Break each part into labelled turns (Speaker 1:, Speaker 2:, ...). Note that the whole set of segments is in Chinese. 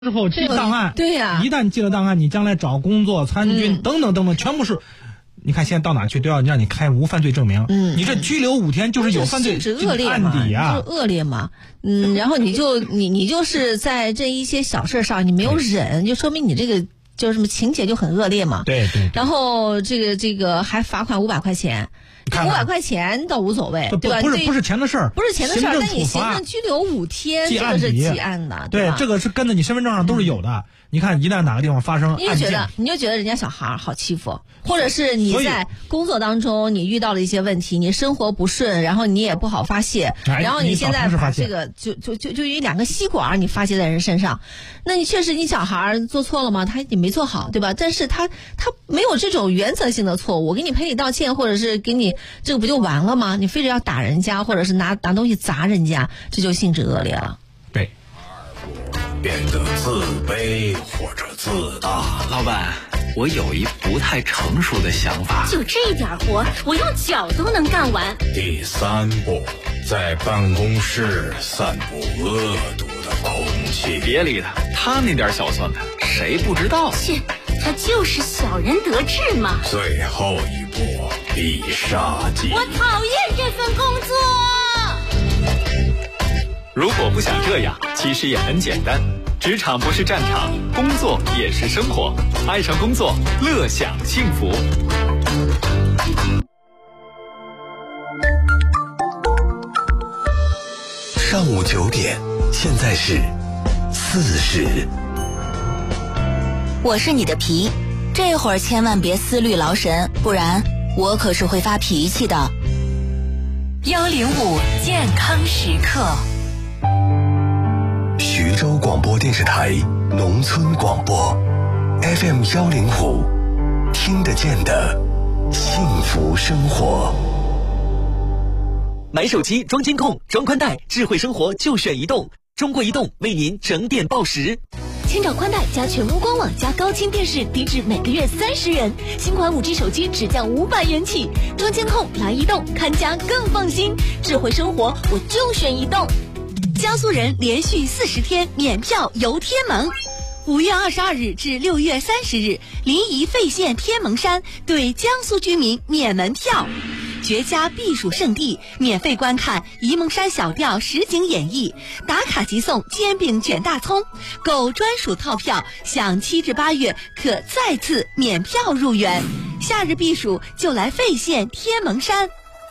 Speaker 1: 之后记档案，
Speaker 2: 对呀，
Speaker 1: 一旦记了档案，你将来找工作、参军等等等等，全部是。你看现在到哪去都要让你开无犯罪证明，你这拘留5天就是有犯罪案底啊，
Speaker 2: 就是恶劣嘛，然后你就是在这一些小事上你没有忍，就说明你这个就是什么情节就很恶劣嘛，
Speaker 1: 对。
Speaker 2: 然后这个还罚款500块钱。500块钱倒无所谓，对吧？
Speaker 1: 不是钱的事儿，
Speaker 2: 不是钱的事儿，但你行政拘留5天，这个是记案的，
Speaker 1: 对，这个是跟着你身份证上都是有的。你看，一旦哪个地方发生案件，
Speaker 2: 你就觉得人家小孩好欺负，或者是你在工作当中你遇到了一些问题，你生活不顺，然后你也不好发泄，然后你现在把这个就一2个吸管你发泄在人身上，那你确实你小孩做错了吗？他也没做好，对吧？但是他没有这种原则性的错误，我给你赔礼道歉，或者是给你这个不就完了吗？你非得要打人家，或者是拿东西砸人家，这就性质恶劣了。
Speaker 1: 对。
Speaker 3: 变得自卑或者自大。
Speaker 4: 老板，我有一不太成熟的想法。
Speaker 5: 就这点活，我用脚都能干完。
Speaker 3: 第3步，在办公室散布恶毒的空气。
Speaker 4: 别理他，他那点小算盘，谁不知道？
Speaker 5: 切，他就是小人得志嘛。
Speaker 3: 最后一步，必杀技。
Speaker 5: 我讨厌这份工作。
Speaker 4: 如果不想这样，其实也很简单。职场不是战场，工作也是生活。爱上工作，乐享幸福。
Speaker 6: 上午9点，现在是4时。
Speaker 7: 我是你的皮，这会儿千万别思虑劳神，不然我可是会发脾气的。
Speaker 8: 105健康时刻。
Speaker 6: 徐州广播电视台农村广播 FM 105，听得见的幸福生活。
Speaker 9: 买手机装监控、装宽带，智慧生活就选移动。中国移动为您整点报时。
Speaker 5: 千兆宽带加全屋官网加高清电视，低至每个月30元。新款5G 手机只降500元起。装监控来移动，看家更放心。智慧生活我就选移动。江苏人连续40天免票游天门。5月22日至6月30日，临沂费县天门山对江苏居民免门票。绝佳避暑胜地，免费观看沂蒙山小调实景演绎，打卡即送煎饼卷大葱，购专属套票享7至8月可再次免票入园。夏日避暑就来费县天门山。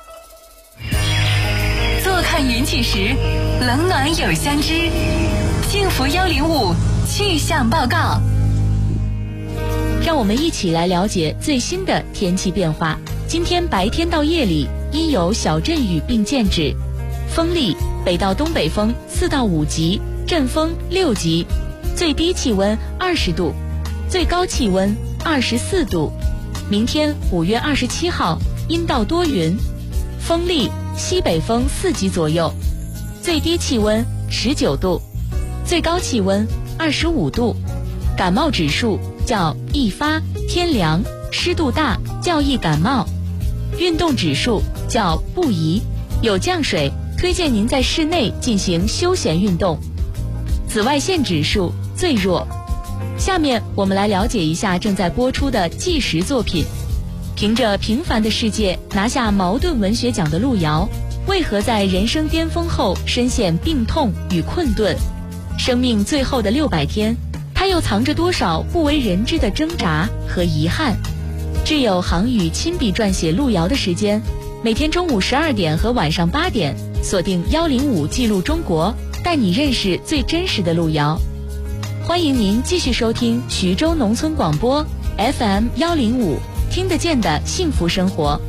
Speaker 8: 坐看云起时，冷暖有相知。幸福105气象报告。
Speaker 10: 让我们一起来了解最新的天气变化。今天白天到夜里阴有小阵雨并见止，风力北到东北风4到5级，阵风6级，最低气温20度，最高气温24度。明天5月27号阴到多云，风力西北风4级左右，最低气温19度，最高气温25度。感冒指数较易发、天凉、湿度大较易感冒。运动指数较不宜，有降水，推荐您在室内进行休闲运动。紫外线指数最弱。下面我们来了解一下正在播出的纪实作品。凭着《平凡的世界》拿下茅盾文学奖的路遥，为何在人生巅峰后深陷病痛与困顿？生命最后的600天，他又藏着多少不为人知的挣扎和遗憾？挚友航宇亲笔撰写路遥的时间，每天中午12点和晚上8点，锁定105记录中国，带你认识最真实的路遥。欢迎您继续收听徐州农村广播 FM 105，听得见的幸福生活。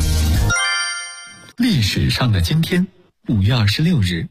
Speaker 11: 历史上的今天，5月26日。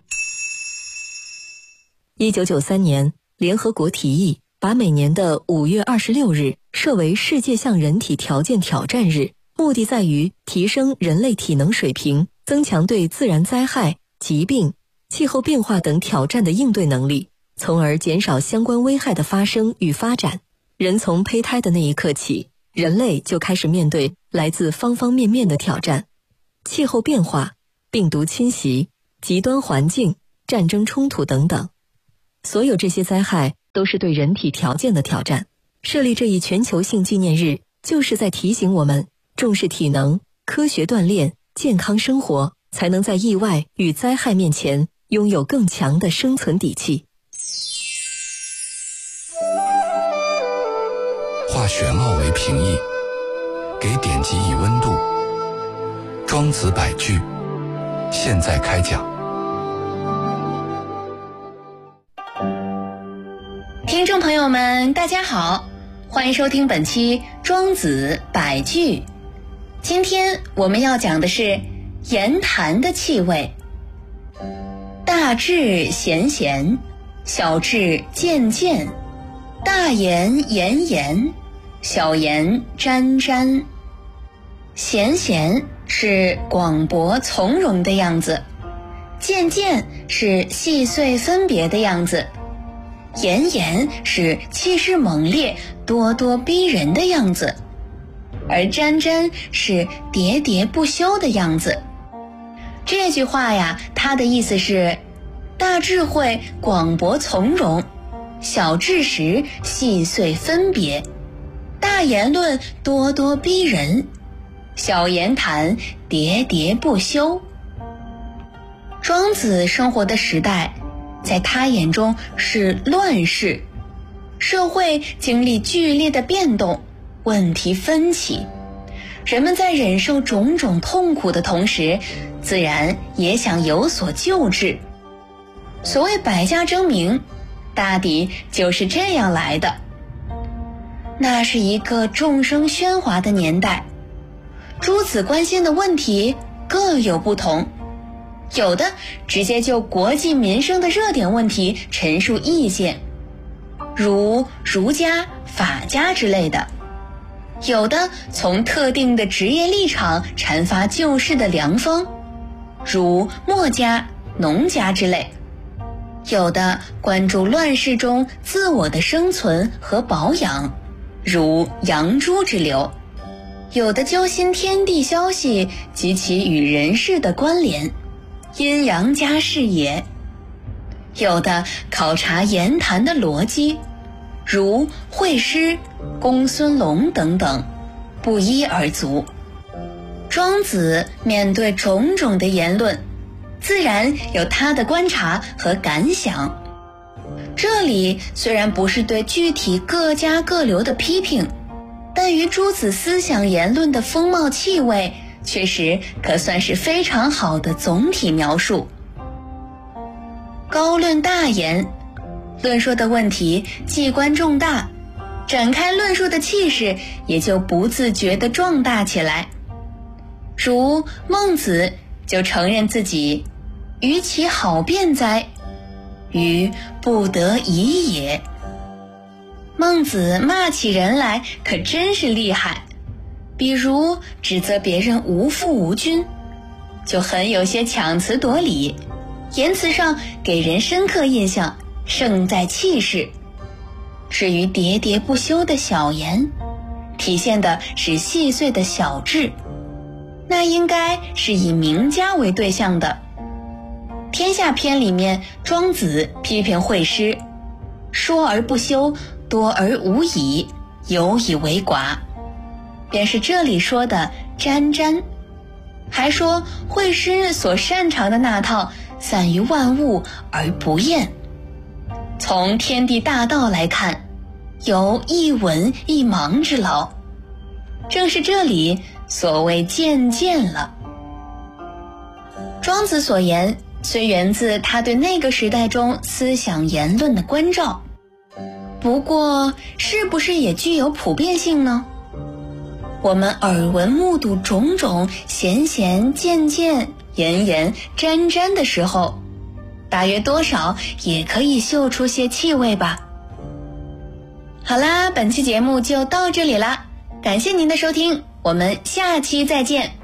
Speaker 12: 1993年，联合国提议把每年的5月26日设为世界向人体条件挑战日，目的在于提升人类体能水平，增强对自然灾害、疾病、气候变化等挑战的应对能力，从而减少相关危害的发生与发展。人从胚胎的那一刻起，人类就开始面对来自方方面面的挑战：气候变化、病毒侵袭、极端环境、战争冲突等等。所有这些灾害都是对人体条件的挑战。设立这一全球性纪念日，就是在提醒我们重视体能、科学锻炼、健康生活，才能在意外与灾害面前拥有更强的生存底气。
Speaker 6: 化雪貌为平易，给典籍以温度。庄子百句，现在开讲。
Speaker 13: 听众朋友们，大家好，欢迎收听本期庄子百句。今天我们要讲的是言谈的气味。大智咸咸，小智渐渐，大言炎炎，小言沾沾。咸咸是广博从容的样子，渐渐是细碎分别的样子，炎炎是气势猛烈、咄咄逼人的样子，而沾沾是喋喋不休的样子。这句话呀，它的意思是大智慧广博从容，小知识细碎分别，大言论咄咄逼人，小言谈喋喋不休。庄子生活的时代，在他眼中是乱世，社会经历剧烈的变动，问题纷起，人们在忍受种种痛苦的同时，自然也想有所救治。所谓百家争鸣，大抵就是这样来的。那是一个众生喧哗的年代，诸子关心的问题各有不同，有的直接就国计民生的热点问题陈述意见，如儒家、法家之类的；有的从特定的职业立场阐发救世的良方，如墨家、农家之类；有的关注乱世中自我的生存和保养，如杨朱之流；有的揪心天地消息及其与人事的关联，阴阳家事也；有的考察言谈的逻辑，如惠施、公孙龙等等，不一而足。庄子面对种种的言论，自然有他的观察和感想。这里虽然不是对具体各家各流的批评，但于诸子思想言论的风貌气味，确实可算是非常好的总体描述。高论大言，论说的问题既观重大，展开论述的气势也就不自觉地壮大起来。如孟子就承认自己于其好辩哉，于不得已也。孟子骂起人来可真是厉害，比如指责别人无父无君，就很有些强词夺理，言辞上给人深刻印象，胜在气势。至于喋喋不休的小言，体现的是细碎的小智，那应该是以名家为对象的。天下篇里面，庄子批评惠施，说而不休，多而无已，有以为寡，便是这里说的沾沾。还说惠施所擅长的那套散于万物而不厌。从天地大道来看，有一文一盲之劳，正是这里所谓渐渐了。庄子所言虽源自他对那个时代中思想言论的关照，不过是不是也具有普遍性呢？我们耳闻目睹种种咸咸渐渐、炎炎沾沾的时候，大约多少也可以嗅出些气味吧。好啦，本期节目就到这里啦，感谢您的收听，我们下期再见。